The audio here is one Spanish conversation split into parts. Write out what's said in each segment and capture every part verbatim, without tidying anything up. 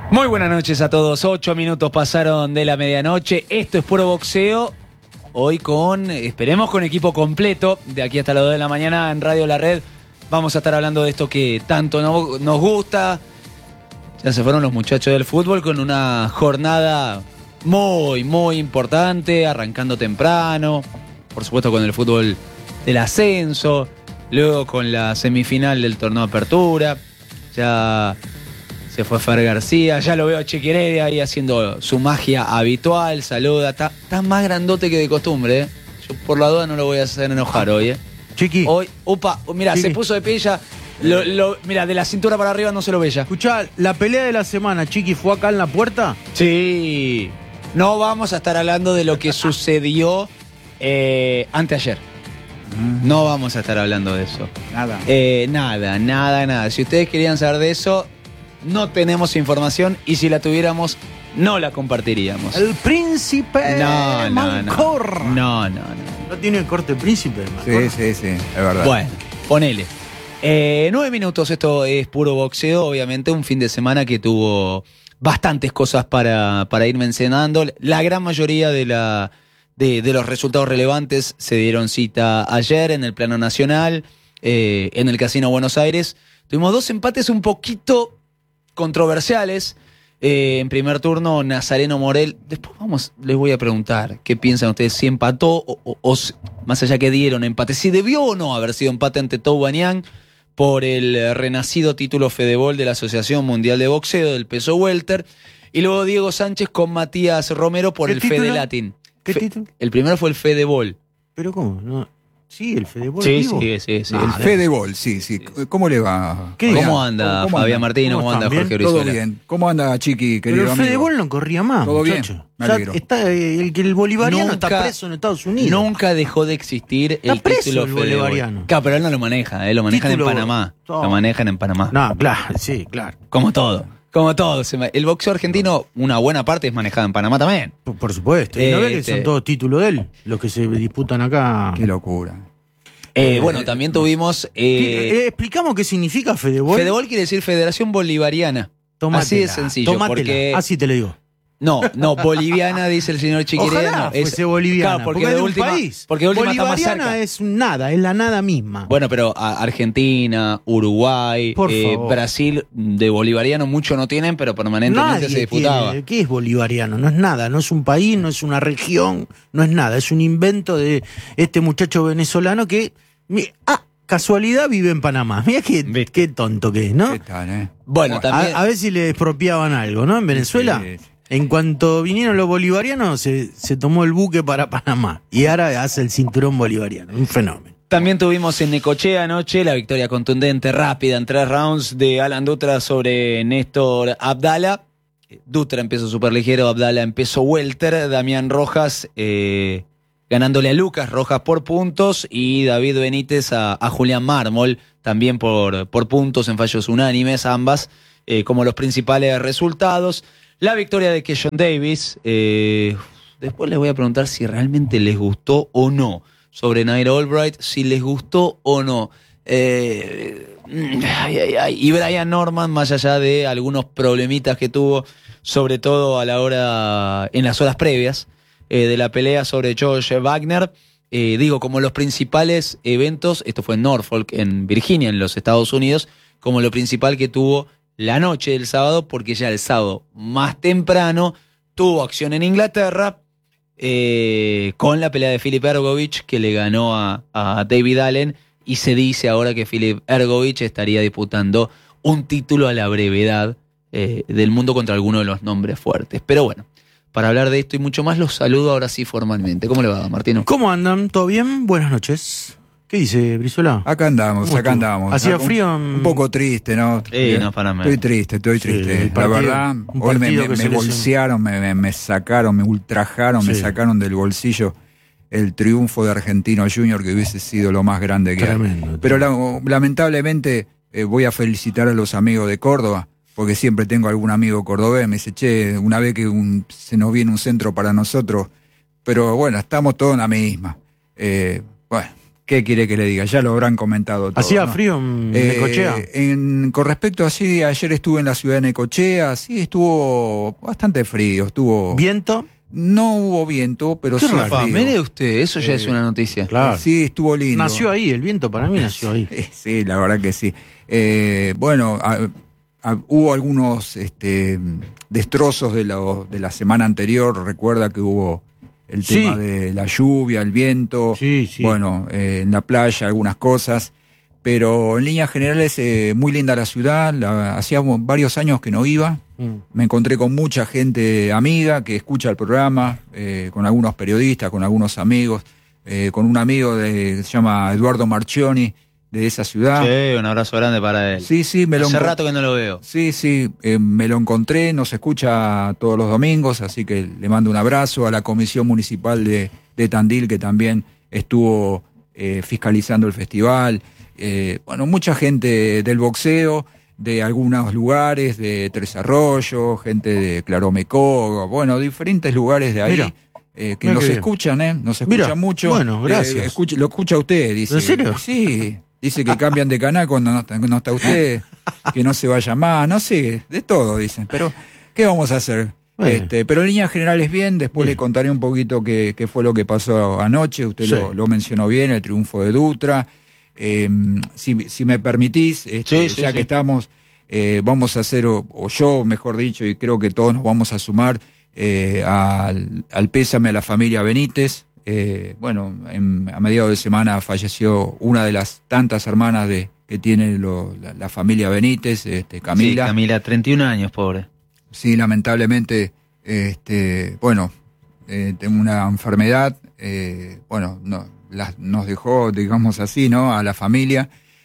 Muy buenas noches a todos, ocho minutos pasaron de la medianoche, esto es Puro Boxeo, hoy con, esperemos con equipo completo, de aquí hasta las dos de la mañana en Radio La Red, vamos a estar hablando de esto que tanto no, nos gusta, ya se fueron los muchachos del fútbol con una jornada muy, muy importante, arrancando temprano, por supuesto con el fútbol del ascenso, luego con la semifinal del torneo de apertura, ya... Se fue Fer García, ya lo veo a Chiqui Heredia ahí haciendo su magia habitual, saluda, está, está más grandote que de costumbre, ¿eh? Yo por la duda no lo voy a hacer enojar hoy, ¿eh? Chiqui. Hoy, upa, mira, se puso de pie ya, lo, lo, mira, de la cintura para arriba no se lo ve ya. Escuchá, la pelea de la semana, Chiqui, ¿fue acá en la puerta? Sí, no vamos a estar hablando de lo que sucedió eh, anteayer. No vamos a estar hablando de eso. Nada. Eh, nada, nada, nada. Si ustedes querían saber de eso... No tenemos información y si la tuviéramos, no la compartiríamos. El príncipe no, no, Mancor. No, no, no. ¿No tiene el corte príncipe? Sí, sí, sí, es verdad. Bueno, ponele. Eh, nueve minutos, esto es Puro Boxeo, obviamente un fin de semana que tuvo bastantes cosas para, para ir mencionando. La gran mayoría de, la, de, de los resultados relevantes se dieron cita ayer en el plano nacional, eh, en el Casino Buenos Aires. Tuvimos dos empates un poquito... controversiales. Eh, en primer turno, Nazareno Morel. Después vamos, les voy a preguntar qué piensan ustedes, si empató o, o, o más allá que dieron empate, si debió o no haber sido empate ante Tou Banián por el renacido título Fedebol de la Asociación Mundial de Boxeo del peso welter. Y luego Diego Sánchez con Matías Romero por el Fede Latin. ¿Qué Fe, título? El primero fue el Fedebol. ¿Pero cómo? No. Sí, el Fedebol. Sí, sí, sí, sí. No, el Fedebol, sí, sí. ¿Cómo le va? ¿Qué ¿Cómo anda ¿Cómo Fabián anda? Martino? ¿Cómo, ¿Cómo anda Jorge Brizuela? Todo bien. ¿Cómo anda, Chiqui, querido Pero el Fedebol amigo? no corría más, Todo muchacho. bien, me o sea, alegro. está, el que el bolivariano Nunca, está preso en Estados Unidos. Nunca dejó de existir está el preso título el Fedebol. bolivariano. Claro, pero él no lo maneja, eh, lo manejan Título, en Panamá. todo. Lo manejan en Panamá. No, claro, sí, claro. Como todo. Como todo. El boxeo argentino, una buena parte es manejada en Panamá también. Por, por supuesto. ¿Y no Eh, ve que este- son todos títulos de él? Los que se disputan acá. Qué locura. Eh, bueno, también tuvimos... ¿Qué- Eh, eh, ¿Explicamos qué significa Fedebol? Fedebol quiere decir Federación Bolivariana. Tómatela, Así de sencillo. tómatela, Porque, así te lo digo. no, no, boliviana, dice el señor Chiquireda. Ojalá no, fuese boliviana, Claro, porque, porque es de de un última, país. porque de última está más Bolivariana cerca. es nada, es la nada misma. Bueno, pero a- Argentina, Uruguay, Por eh, favor. Brasil, de bolivariano mucho no tienen, pero permanentemente Nadie se disputaba. tiene- ¿Qué es bolivariano? No es nada, no es un país, no es una región, no es nada. Es un invento de este muchacho venezolano que, mi- ah, casualidad vive en Panamá. Mira qué, ¿Viste? qué tonto que es, ¿no? ¿Qué tal, eh? Bueno, A, también... a ver si le expropiaban algo, ¿no? En Venezuela. Sí, sí. En cuanto vinieron los bolivarianos, se, se tomó el buque para Panamá. Y ahora hace el cinturón bolivariano. Un fenómeno. También tuvimos en Necochea anoche la victoria contundente, rápida, en tres rounds de Alan Dutra sobre Néstor Abdala. Dutra empezó súper ligero, Abdala empezó welter. Damián Rojas eh, ganándole a Lucas Rojas por puntos y David Benítez a, a Julián Mármol también por, por puntos en fallos unánimes, ambas eh, como los principales resultados. La victoria de Keyon Davis, eh, después les voy a preguntar si realmente les gustó o no sobre Naira Albright, si les gustó o no. Eh, ay, ay, ay. Y Brian Norman, más allá de algunos problemitas que tuvo, sobre todo a la hora, en las horas previas eh, de la pelea sobre Josh Wagner, eh, digo, como los principales eventos, esto fue en Norfolk, en Virginia, en los Estados Unidos, como lo principal que tuvo la noche del sábado, porque ya el sábado más temprano tuvo acción en Inglaterra, Eh, con la pelea de Filip Hrgović, que le ganó a, a David Allen, y se dice ahora que Filip Hrgović estaría disputando un título a la brevedad eh, del mundo contra alguno de los nombres fuertes. Pero bueno, para hablar de esto y mucho más, los saludo ahora sí formalmente. ¿Cómo le va, Martino? ¿Cómo andan? ¿Todo bien? Buenas noches. ¿Qué dice, Brizuela? Acá andamos, ¿Cómo acá estuvo? andamos. ¿Hacía Un- frío en- Un poco triste, ¿no? Eh, no, para mí. Estoy triste, estoy Sí, triste. el La partido- verdad, un hoy me, partido me, que me se les- bolsearon, me, me, me sacaron, me ultrajaron, me Sí. sacaron del bolsillo el triunfo de Argentino Junior, que hubiese sido lo más grande que hay. Tremendo, Pero la- lamentablemente eh, voy a felicitar a los amigos de Córdoba, porque siempre tengo algún amigo cordobés, me dice, che, una vez que un- se nos viene un centro para nosotros, pero bueno, estamos todos en la misma. Eh, bueno, ¿Qué quiere que le diga? Ya lo habrán comentado todo. ¿Hacía ¿no? frío en Eh, Necochea? en, con respecto a sí, ayer estuve en la ciudad de Necochea, sí, estuvo bastante frío, estuvo... ¿Viento? No hubo viento, pero Qué sí raro. Fa, frío. mire usted, eso ya Eh, es una noticia. Claro. Sí, estuvo lindo. Nació ahí, el viento para mí nació ahí. Sí, la verdad que sí. Eh, bueno, a- a- hubo algunos este, destrozos de, lo- de la semana anterior. Recuerda que hubo el Sí. tema de la lluvia, el viento. Sí, sí. Bueno, eh, en la playa algunas cosas. Pero en líneas generales, eh, muy linda la ciudad. La- hacía varios años que no iba. Mm. Me encontré con mucha gente amiga que escucha el programa, eh, con algunos periodistas, con algunos amigos, eh, con un amigo de, que se llama Eduardo Marchioni, de esa ciudad. Sí, un abrazo grande para él. Sí, sí, me lo Hace encon- rato que no lo veo. Sí, sí, eh, me lo encontré, nos escucha todos los domingos, así que le mando un abrazo a la Comisión Municipal de, de Tandil, que también estuvo eh, fiscalizando el festival. Eh, bueno, mucha gente del boxeo, de algunos lugares, de Tres Arroyos, gente de Claromecó, bueno, diferentes lugares de ahí. Mira. eh, que Mira nos qué bien. escuchan, ¿eh? Nos escuchan Mira, mucho. bueno, gracias. Eh, escucha- lo escucha usted, dice. ¿En serio? Sí. Dice que cambian de canal cuando no está, no está usted, que no se vaya más, no sé, de todo dicen. Pero, ¿qué vamos a hacer? Bueno. Este, pero en líneas generales bien, después Bien. le contaré un poquito qué, qué fue lo que pasó anoche, usted Sí. lo, lo mencionó bien, el triunfo de Dutra. Eh, si, si me permitís, este, Sí, sí, ya sí. que estamos, eh, vamos a hacer, o, o yo mejor dicho, y creo que todos nos vamos a sumar eh, al, al pésame a la familia Benítez. Eh, bueno, en- a mediados de semana falleció una de las tantas hermanas de, que tiene lo- la, la familia Benítez, este, Camila. Sí, Camila, treinta y un años, pobre. Sí, lamentablemente, este, bueno, eh, tengo una enfermedad, eh, bueno, no, las- nos dejó, digamos así, ¿no? A la familia,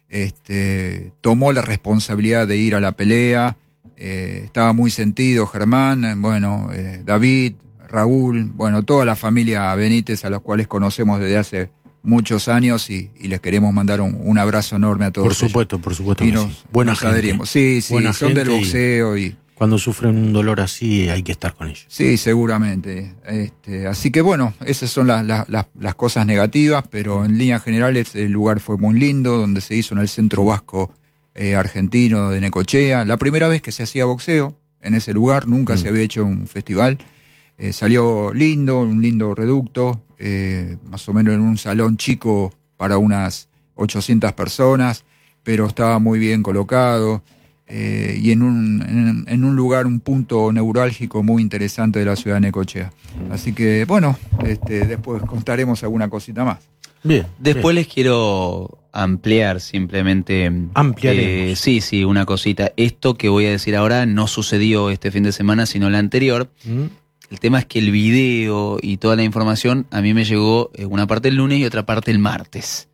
este, tomó la responsabilidad de ir a la pelea, eh, estaba muy sentido Germán, eh, bueno, eh, David, Raúl, bueno, toda la familia Benítez a los cuales conocemos desde hace muchos años y, y les queremos mandar un, un abrazo enorme a todos. Por ellos. supuesto, por supuesto. Y que nos, sí. Buena nos gente. adherimos. Sí, sí, Buena son del gente y- boxeo y... Cuando sufren un dolor así hay que estar con ellos. Sí, seguramente. Este, así que bueno, esas son las, las, las- las cosas negativas, pero en líneas generales el lugar fue muy lindo, donde se hizo en el Centro Vasco eh, Argentino de Necochea. La primera vez que se hacía boxeo en ese lugar, nunca Mm. se había hecho un festival. Eh, salió lindo, un lindo reducto, eh, más o menos en un salón chico para unas ochocientas personas, pero estaba muy bien colocado. Eh, y en un, en, en un lugar, un punto neurálgico muy interesante de la ciudad de Necochea. Así que, bueno, este, después contaremos alguna cosita más. Bien. Después les quiero ampliar simplemente. Ampliaremos. eh, sí, sí, una cosita. Esto que voy a decir ahora no sucedió este fin de semana, sino el anterior. bien. Mm. El tema es que el video y toda la información a mí me llegó eh, una parte el lunes y otra parte el martes.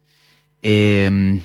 Eh,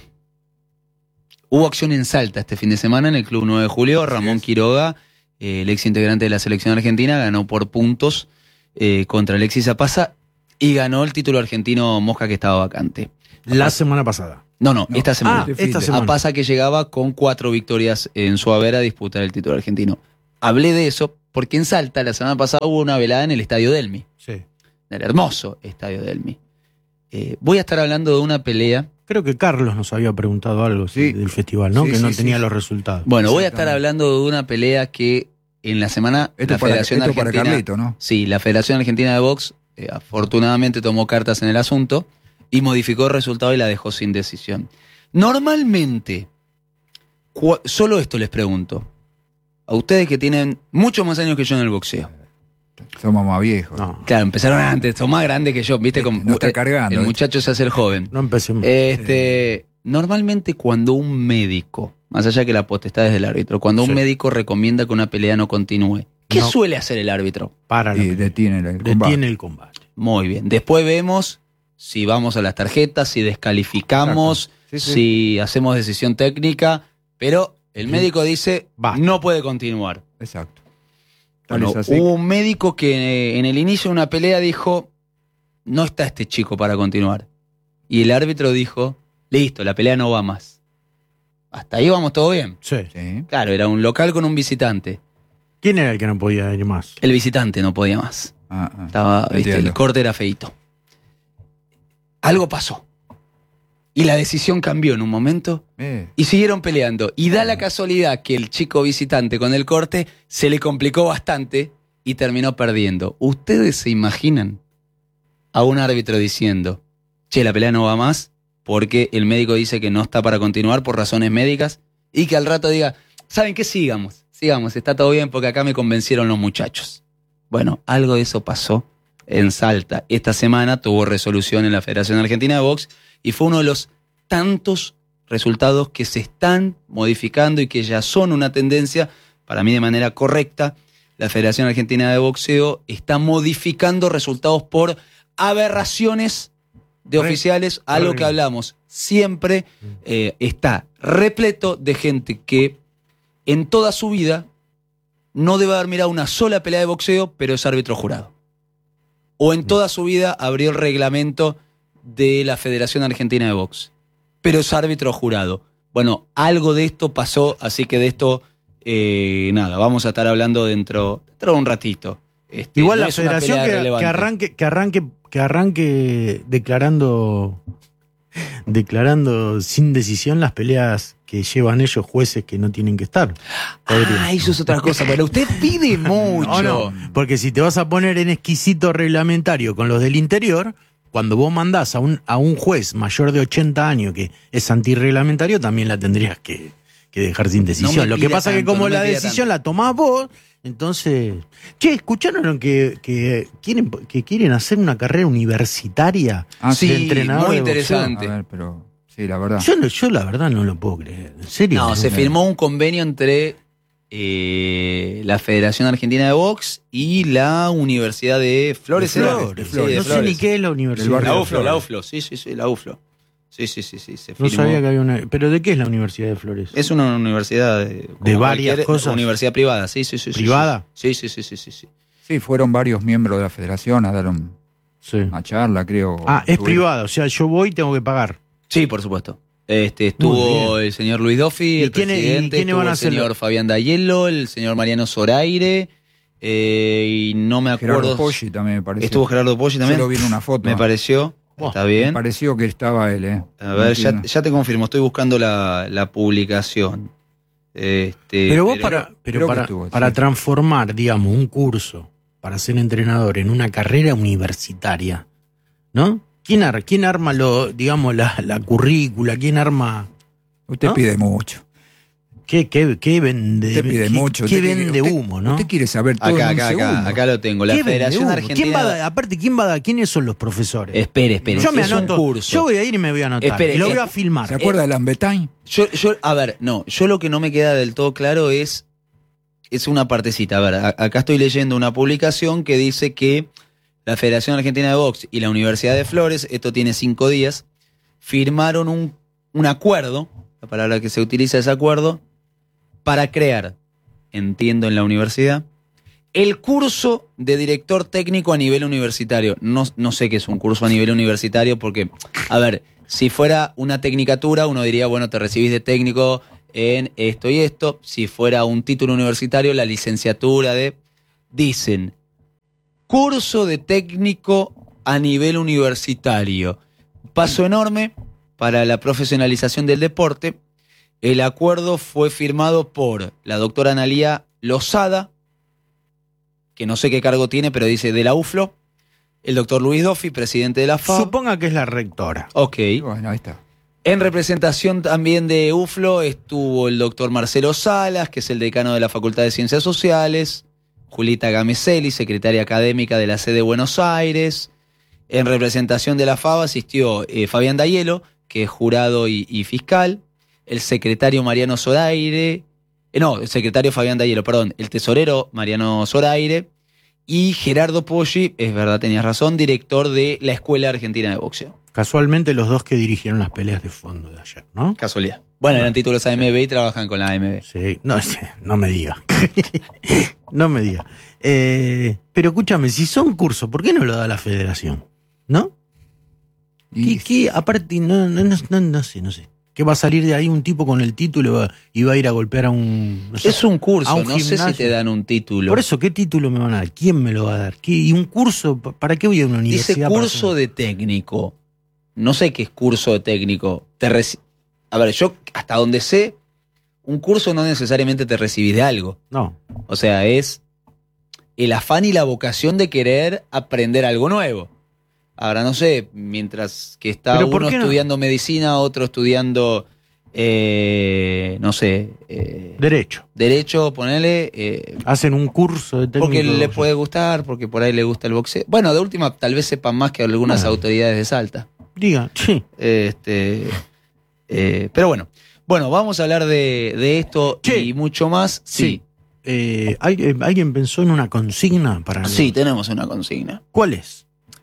hubo acción en Salta este fin de semana en el Club nueve de Julio. Ramón es. Quiroga, eh, el ex integrante de la selección argentina, ganó por puntos eh, contra Alexis Apasa y ganó el título argentino Mosca que estaba vacante. La semana pasada. No, no, No, esta semana. Ah, Este esta fin de- semana. Apasa que llegaba con cuatro victorias en su haber a disputar el título argentino. Hablé de eso porque en Salta la semana pasada hubo una velada en el Estadio Delmi, Sí. en el hermoso Estadio Delmi. Eh, voy a estar hablando de una pelea. Creo que Carlos nos había preguntado algo Sí. del festival, ¿no? Sí, que sí, no sí, tenía sí. los resultados. Bueno, voy a estar Exactamente. hablando de una pelea que en la semana Esto, la para, Federación esto para Argentina, Carlito, ¿no? sí, la Federación Argentina de Box eh, afortunadamente tomó cartas en el asunto y modificó el resultado y la dejó sin decisión. Normalmente, cua- solo esto les pregunto. A ustedes que tienen muchos más años que yo en el boxeo. Somos más viejos. No, Claro, empezaron antes, son más grandes que yo, ¿viste? Como, No está eh, cargando, El ¿viste? muchacho se hace el joven. no empecemos. Este, normalmente cuando un médico, más allá que la potestad es del árbitro, cuando un Sí. médico recomienda que una pelea no continúe, ¿qué No. suele hacer el árbitro? Para la Y pelea. detiene el combate. Detiene el combate. Muy bien. Después vemos si vamos a las tarjetas, si descalificamos, Exacto. Sí, sí. si hacemos decisión técnica, pero el Sí. médico dice Basta. no puede continuar. Exacto. Tal Bueno, es así. hubo un médico que eh, en el inicio de una pelea dijo, no está este chico para continuar. Y el árbitro dijo, listo, la pelea no va más. Hasta ahí vamos todo bien. Sí. Sí. Claro, era un local con un visitante. ¿Quién era el que no podía ir más? El visitante no podía más. Ah, ah. Estaba, viste, Entiendo. el corte era feito. Algo pasó. y la decisión cambió en un momento Eh, y siguieron peleando. Y da la casualidad que el chico visitante con el corte se le complicó bastante y terminó perdiendo. ¿Ustedes se imaginan a un árbitro diciendo, che, la pelea no va más porque el médico dice que no está para continuar por razones médicas, y que al rato diga, ¿saben qué? Sigamos, sigamos, está todo bien porque acá me convencieron los muchachos? Bueno, algo de eso pasó en Salta. Esta semana tuvo resolución en la Federación Argentina de Box y fue uno de los tantos resultados que se están modificando y que ya son una tendencia, para mí de manera correcta. La Federación Argentina de Boxeo está modificando resultados por aberraciones de Re- oficiales, algo que hablamos siempre. Eh, está repleto de gente que en toda su vida no debe haber mirado una sola pelea de boxeo, pero es árbitro jurado. O en toda su vida abrió el reglamento de la Federación Argentina de Box, pero es árbitro jurado. Bueno, algo de esto pasó, así que de esto, eh, nada, vamos a estar hablando dentro, dentro de un ratito. Este, Igual no la es una federación pelea que, relevante. que arranque, que arranque, que arranque declarando, declarando sin decisión las peleas que llevan ellos jueces que no tienen que estar. Podría. Ah, eso es otra cosa. Pero usted pide mucho. No, no, porque si te vas a poner en exquisito reglamentario con los del interior, cuando vos mandás a un, a un juez mayor de ochenta años que es antirreglamentario, también la tendrías que, que dejar sin decisión. No me Lo que pida pasa es que tanto, como no me la pida decisión tanto. la tomás vos, entonces... Che, ¿escucharon que, que, quieren, que quieren hacer una carrera universitaria Ah, de sí, entrenador muy de boxeo? interesante. a ver, pero sí, la verdad. Yo, no- yo la verdad no lo puedo creer. ¿En serio? No, se firmó un convenio entre eh, la Federación Argentina de Box y la Universidad de Flores. De ¿era? Flores, Sí, Flores. de no sé Flores. ni qué es la universidad. barrio La de U F L O, Flores. la U F L O, sí, sí, sí, la U F L O. Sí, sí, sí, sí, se No firmó. sabía que había una... ¿Pero de qué es la Universidad de Flores? Es una universidad de, como De varias cualquier cosas. Universidad privada, sí, sí, sí. sí, ¿Privada? Sí, sí, sí, sí, sí, sí. Sí, fueron varios miembros de la federación a dar un- Sí. una charla, creo. Ah, es Estuvieron- privada, o sea, yo voy y tengo que pagar. Sí, por supuesto. Este, Muy estuvo bien. el señor Luis Doffi, ¿Y el quiénes- y presidente, quiénes estuvo van a el ser señor los- Fabián D'Aiello, el señor Mariano Zoraire, eh, y no me acuerdo. Gerardo Poggi también me pareció. Estuvo Gerardo Poggi Yo también. lo vi en una foto. Me pareció. Buah, Está Me bien. pareció que estaba él, ¿eh? A ver, ya, No, ya te confirmo, estoy buscando la, la publicación. Este, Pero vos para, pero creo que para, estuvo, para sí. transformar, digamos, un curso para ser entrenador en una carrera universitaria, ¿no? ¿Quién, ar- quién arma lo, digamos, la, la currícula? ¿Quién arma? Usted ¿no? pide mucho. ¿Qué, qué, qué vende? Usted pide qué, mucho. ¿Qué Usted quiere- vende usted- humo, no? Usted quiere saber todo Acá, en un acá, segundo. acá, acá lo tengo. La ¿Qué vende Federación humo? Argentina. ¿Quién va a dar- aparte, ¿quién va a dar- ¿quiénes son los profesores? Espere, espere. yo me es anoto. un curso. Yo voy a ir y me voy a anotar. Espere, y lo eh, voy a filmar. ¿Se acuerda de Lambetain? Yo, yo, a ver, no, yo lo que no me queda del todo claro es, es una partecita. A ver, a- acá estoy leyendo una publicación que dice que la Federación Argentina de Box y la Universidad de Flores, esto tiene cinco días, firmaron un, un acuerdo, la palabra que se utiliza es acuerdo, para crear, entiendo en la universidad, el curso de director técnico a nivel universitario. No, no sé qué es un curso a nivel universitario porque, a ver, si fuera una tecnicatura, uno diría, bueno, te recibís de técnico en esto y esto. Si fuera un título universitario, la licenciatura de... Dicen, curso de técnico a nivel universitario. Paso enorme para la profesionalización del deporte. El acuerdo fue firmado por la doctora Analía Lozada, que no sé qué cargo tiene, pero dice de la U F L O, el doctor Luis Doffi, presidente de la F A B. Suponga que es la rectora. Ok. Y bueno, ahí está. En representación también de U F L O estuvo el doctor Marcelo Salas, que es el decano de la Facultad de Ciencias Sociales, Julita Gameselli, secretaria académica de la sede de Buenos Aires. En representación de la F A B asistió eh, Fabián D'Aiello, que es jurado y, y fiscal, el secretario Mariano Zoraire, eh, no, el secretario Fabián D'Aiello, perdón, el tesorero Mariano Zoraire y Gerardo Poggi, es verdad, tenías razón, director de la Escuela Argentina de Boxeo. Casualmente los dos que dirigieron las peleas de fondo de ayer, ¿no? Casualidad. Bueno, eran títulos A M B y trabajan con la A M B. Sí, no, no me diga. No me diga. Eh, pero escúchame, si son cursos, ¿por qué no lo da la federación? ¿No? Y- ¿Qué, qué? Aparte, no, no, no, no, no sé, no sé. ¿Qué va a salir de ahí un tipo con el título y va, y va a ir a golpear a un... no sé, Es un curso, a un no sé si gimnasio? te dan un título. Por eso, ¿qué título me van a dar? ¿Quién me lo va a dar? ¿Qué? ¿Y un curso? ¿Para qué voy a una universidad? Dice para curso hacer- de técnico. no sé qué es curso de técnico. Te reci- A ver, yo hasta donde sé, un curso no necesariamente te recibís de algo. No. O sea, es el afán y la vocación de querer aprender algo nuevo. Ahora, no sé, mientras que está ¿Pero por uno qué no? estudiando medicina, otro estudiando, eh, no sé, eh, Derecho. derecho, ponele, eh, Hacen un curso de técnico. porque le puede gustar, porque por ahí le gusta el boxeo. Bueno, de última, tal vez sepan más que algunas Bueno. autoridades de Salta. Diga, sí. Este, eh, pero bueno, bueno, vamos a hablar de, de esto Che. y mucho más. Sí, Eh, ¿alguien, ¿Alguien pensó en una consigna para sí, sí, tenemos una consigna. ¿Cuál es?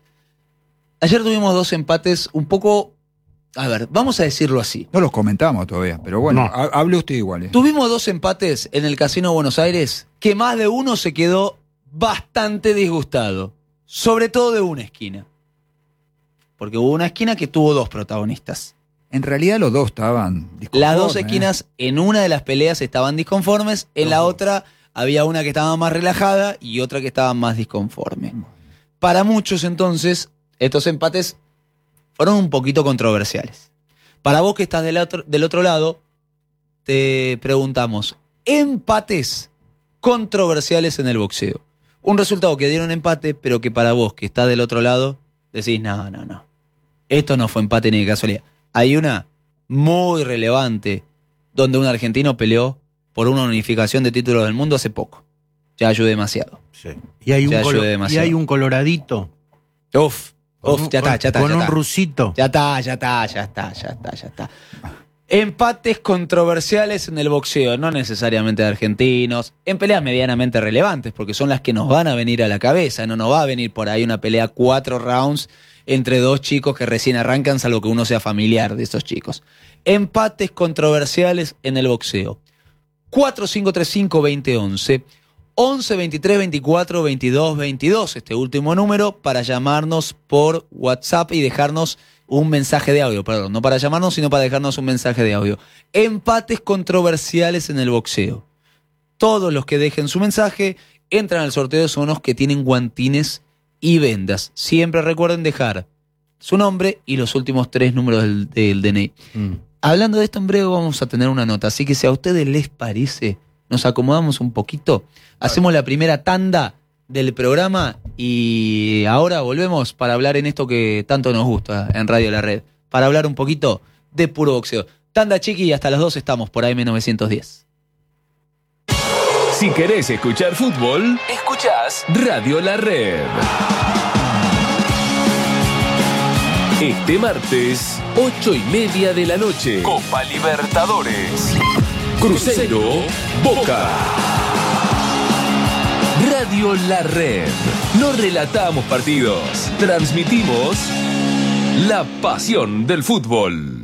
Ayer tuvimos dos empates un poco, a ver, vamos a decirlo así. No los comentamos todavía, pero bueno, No. ha- hable usted igual. ¿eh? Tuvimos dos empates en el Casino Buenos Aires que más de uno se quedó bastante disgustado, sobre todo de una esquina. Porque hubo una esquina que tuvo dos protagonistas. En realidad los dos estaban disconformes, Las dos ¿eh? esquinas en una de las peleas estaban disconformes, en la otra había una que estaba más relajada y otra que estaba más disconforme. Para muchos entonces, estos empates fueron un poquito controversiales. Para vos que estás del otro, del otro lado, te preguntamos, empates controversiales en el boxeo. Un resultado que dieron empate, pero que para vos que estás del otro lado, decís, no, no, no. Esto no fue empate ni de casualidad. Hay una muy relevante donde un argentino peleó por una unificación de títulos del mundo hace poco. Ya ayudé demasiado. Sí. Y hay, un Ya colo- ayudé y demasiado. hay un coloradito. Uf, Con uf, un- ya está, con- ya está. Con ya un está. rusito. Ya está, ya está, ya está, ya está, ya está. Empates controversiales en el boxeo, no necesariamente de argentinos, en peleas medianamente relevantes, porque son las que nos van a venir a la cabeza, no nos va a venir por ahí una pelea cuatro rounds entre dos chicos que recién arrancan, salvo que uno sea familiar de esos chicos. Empates controversiales en el boxeo. cuatro cinco tres cinco, dos cero uno uno, once, veintitrés, veinticuatro, veintidós, veintidós, este último número, para llamarnos por WhatsApp y dejarnos un mensaje de audio, perdón, no para llamarnos, sino para dejarnos un mensaje de audio. Empates controversiales en el boxeo. Todos los que dejen su mensaje entran al sorteo, son los que tienen guantines y vendas. Siempre recuerden dejar su nombre y los últimos tres números del, del D N I. Mm. Hablando de esto, en breve vamos a tener una nota, así que si a ustedes les parece, nos acomodamos un poquito, hacemos la primera tanda del programa y ahora volvemos para hablar en esto que tanto nos gusta en Radio La Red, para hablar un poquito de puro boxeo. Tanda chiqui y hasta las dos estamos por A M novecientos diez. Si querés escuchar fútbol, escuchás Radio La Red. Este martes, ocho y media de la noche, Copa Libertadores. Cruzeiro, Boca. Radio La Red. No relatamos partidos, transmitimos la pasión del fútbol.